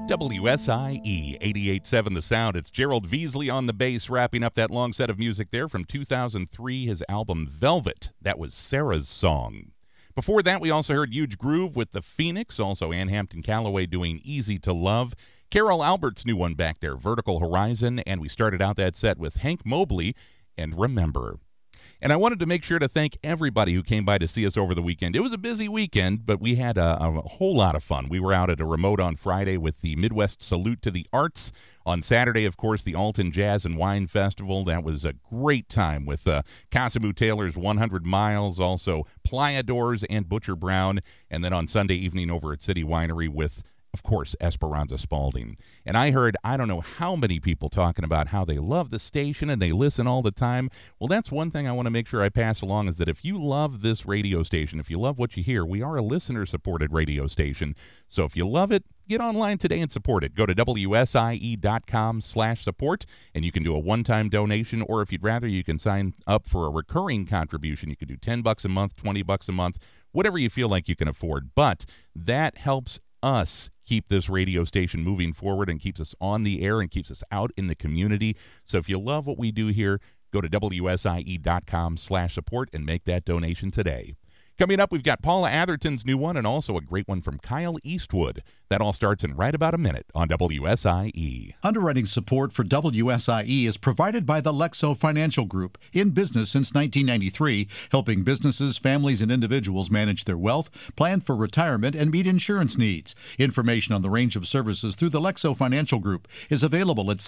WSIE 88.7 The Sound. It's Gerald Veasley on the bass, wrapping up that long set of music there from 2003, his album Velvet. That was Sarah's Song. Before that, we also heard Huge Groove with The Phoenix, also Ann Hampton Callaway doing Easy to Love. Carol Albert's new one back there, Vertical Horizon, and we started out that set with Hank Mobley and Remember. And I wanted to make sure to thank everybody who came by to see us over the weekend. It was a busy weekend, but we had a whole lot of fun. We were out at a remote on Friday with the Midwest Salute to the Arts. On Saturday, of course, the Alton Jazz and Wine Festival. That was a great time with Casimu Taylor's 100 Miles, also Playa Doors and Butcher Brown. And then on Sunday evening over at City Winery with, of course, Esperanza Spalding. And I heard, I don't know how many people talking about how they love the station and they listen all the time. Well, that's one thing I want to make sure I pass along is that if you love this radio station, if you love what you hear, we are a listener-supported radio station. So if you love it, get online today and support it. Go to WSIE.com/support, and you can do a one-time donation, or if you'd rather, you can sign up for a recurring contribution. You can do $10 a month, $20 a month, whatever you feel like you can afford. But that helps us keep this radio station moving forward and keeps us on the air and keeps us out in the community. So if you love what we do here, go to WSIE.com/support and make that donation today. Coming up, we've got Paula Atherton's new one and also a great one from Kyle Eastwood. That all starts in right about a minute on WSIE. Underwriting support for WSIE is provided by the Lexo Financial Group, in business since 1993, helping businesses, families, and individuals manage their wealth, plan for retirement, and meet insurance needs. Information on the range of services through the Lexo Financial Group is available at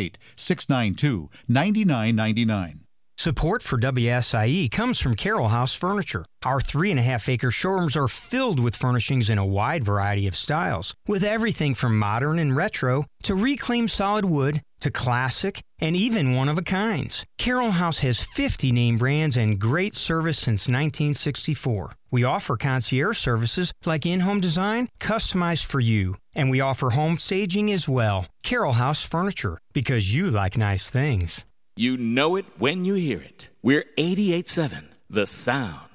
618-692-9999. Support for WSIE comes from Carroll House Furniture. Our 3.5-acre showrooms are filled with furnishings in a wide variety of styles, with everything from modern and retro to reclaimed solid wood to classic and even one-of-a-kinds. Carroll House has 50 name brands and great service since 1964. We offer concierge services like in-home design, customized for you. And we offer home staging as well. Carroll House Furniture, because you like nice things. You know it when you hear it. We're 88.7, The Sound.